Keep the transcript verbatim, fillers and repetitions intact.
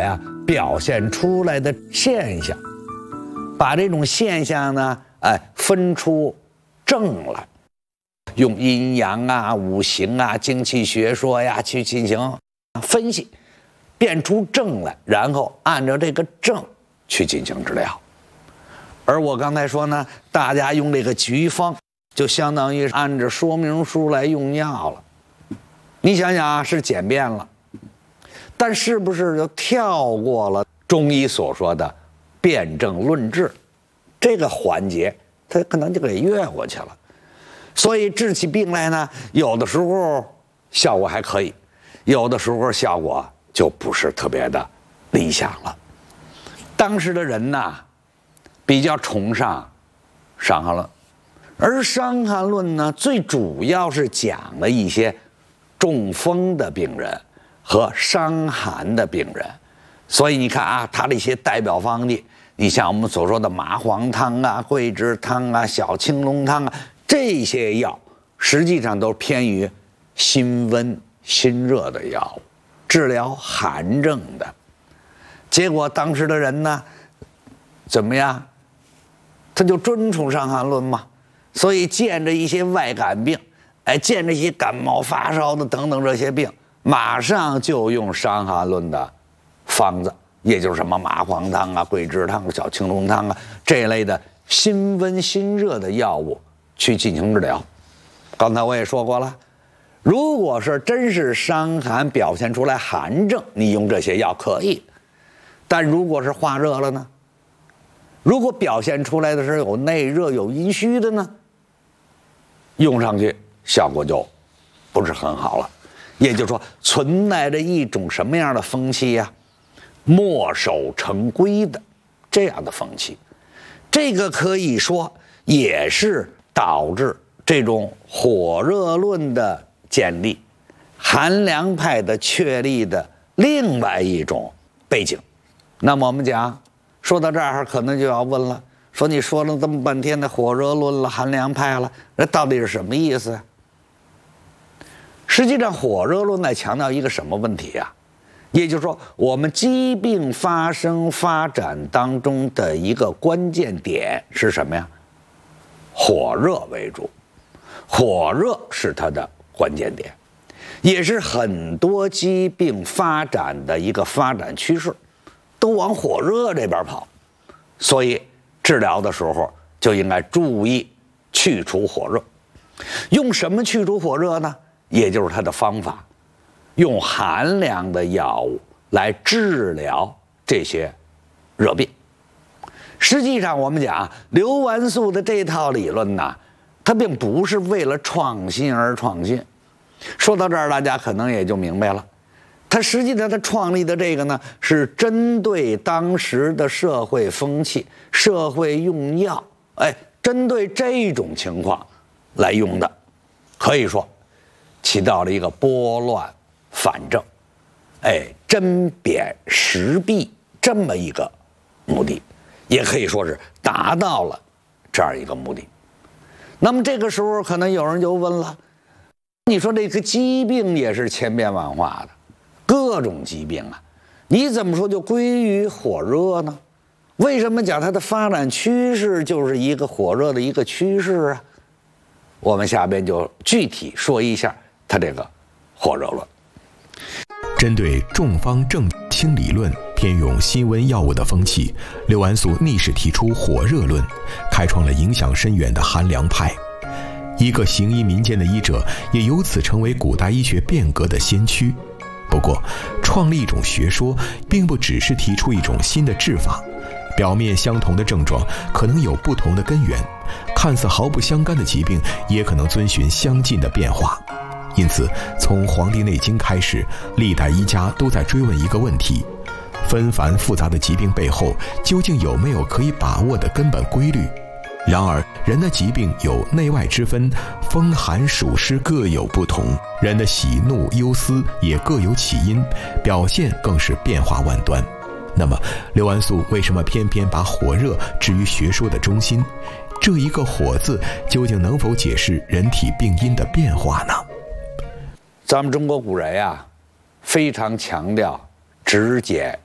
呀表现出来的现象，把这种现象呢，哎，分出正来，用阴阳啊、五行啊、精气学说呀去进行分析，变出正来，然后按照这个正去进行治疗。而我刚才说呢，大家用这个局方，就相当于按照说明书来用药了。你想想啊，是简便了，但是不是就跳过了中医所说的辨证论治这个环节，它可能就给越过去了。所以治起病来呢，有的时候效果还可以，有的时候效果就不是特别的理想了。当时的人呐，比较崇尚《伤寒论》，而《伤寒论》呢，最主要是讲了一些中风的病人和伤寒的病人。所以你看啊，他的一些代表方剂，你像我们所说的麻黄汤啊、桂枝汤啊、小青龙汤啊，这些药实际上都偏于辛温辛热的药物，治疗寒症的。结果当时的人呢，怎么样？他就遵从《伤寒论》嘛，所以见着一些外感病，哎，见着一些感冒发烧的等等这些病，马上就用《伤寒论》的方子，也就是什么麻黄汤啊、桂枝汤、小青龙汤啊这类的辛温辛热的药物去进行治疗。刚才我也说过了，如果是真是伤寒表现出来寒症，你用这些药可以；但如果是化热了呢？如果表现出来的是有内热、有阴虚的呢，用上去效果就不是很好了。也就是说，存在着一种什么样的风气呀、啊？墨守成规的这样的风气，这个可以说也是导致这种火热论的建立、寒凉派的确立的另外一种背景。那么我们讲说到这儿，可能就要问了，说你说了这么半天的火热论了、寒凉派了，那到底是什么意思啊？实际上，火热论在强调一个什么问题呀、啊？也就是说，我们疾病发生发展当中的一个关键点是什么呀？火热为主，火热是它的关键点，也是很多疾病发展的一个发展趋势，都往火热这边跑。所以治疗的时候就应该注意去除火热。用什么去除火热呢？也就是它的方法，用寒凉的药物来治疗这些热病。实际上我们讲刘完素的这套理论呢，它并不是为了创新而创新。说到这儿，大家可能也就明白了，它实际上它创立的这个呢，是针对当时的社会风气、社会用药，哎，针对这种情况来用的，可以说起到了一个拨乱反正，哎，针砭时弊这么一个目的，也可以说是达到了这样一个目的。那么这个时候，可能有人就问了，你说这个疾病也是千变万化的，各种疾病啊，你怎么说就归于火热呢？为什么讲它的发展趋势就是一个火热的一个趋势啊？我们下边就具体说一下它这个火热论。 针对中方正清理论偏用辛温药物的风气，刘完素逆势提出火热论，开创了影响深远的寒凉派。一个行医民间的医者也由此成为古代医学变革的先驱。不过，创立一种学说，并不只是提出一种新的治法，表面相同的症状可能有不同的根源，看似毫不相干的疾病也可能遵循相近的变化。因此，从《黄帝内经》开始，历代医家都在追问一个问题：纷繁复杂的疾病背后，究竟有没有可以把握的根本规律？然而，人的疾病有内外之分，风寒暑湿各有不同，人的喜怒忧思也各有起因，表现更是变化万端。那么，刘完素为什么偏偏把火热置于学说的中心？这一个火字究竟能否解释人体病因的变化呢？ 咱们中国古人呀、啊，非常强调直解